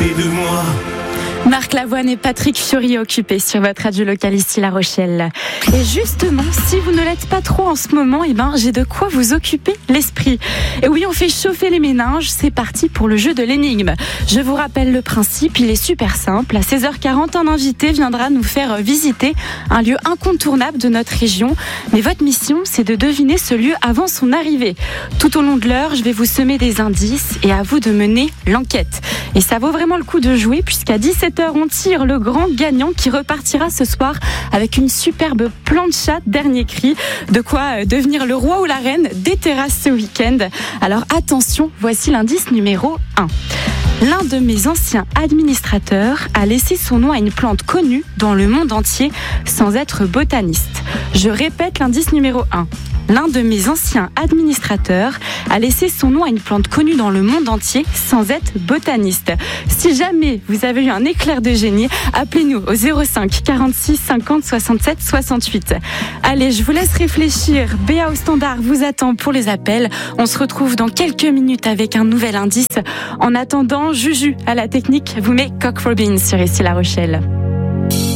côté de moi. Marc Lavoine et Patrick Fiori occupés sur votre radio locale ici La Rochelle. Et justement, si vous ne l'êtes pas trop en ce moment, j'ai de quoi vous occuper l'esprit. Et oui, on fait chauffer les méninges, c'est parti pour le jeu de l'énigme. Je vous rappelle le principe, il est super simple. À 16h40, un invité viendra nous faire visiter un lieu incontournable de notre région. Mais votre mission, c'est de deviner ce lieu avant son arrivée. Tout au long de l'heure, je vais vous semer des indices et à vous de mener l'enquête. Et ça vaut vraiment le coup de jouer puisqu'à 17h, on tire le grand gagnant qui repartira ce soir avec une superbe plancha dernier cri. De quoi devenir le roi ou la reine des terrasses ce week-end. Alors attention, voici l'indice numéro 1. L'un de mes anciens administrateurs a laissé son nom à une plante connue dans le monde entier sans être botaniste. Je répète l'indice numéro 1. L'un de mes anciens administrateurs a laissé son nom à une plante connue dans le monde entier sans être botaniste. Si jamais vous avez eu un éclair de génie, appelez-nous au 05 46 50 67 68. Allez, je vous laisse réfléchir. Béa au standard vous attend pour les appels. On se retrouve dans quelques minutes avec un nouvel indice. En attendant, Juju à la technique vous met Cock Robin sur ici La Rochelle.